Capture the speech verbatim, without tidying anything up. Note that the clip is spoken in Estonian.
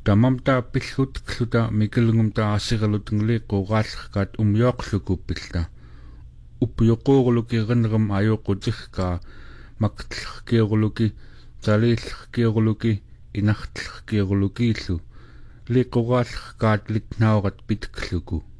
Tamamta pillut kluta mikelungum ta asigalutngli qoqaallerkaat umyoqlukupilla upyoqoorluki renrum ayoqutigka maktlerkiorluki talillerkiorluki inartlerkiorlukiillu liqoqaallerkaat litnaurat pitkluku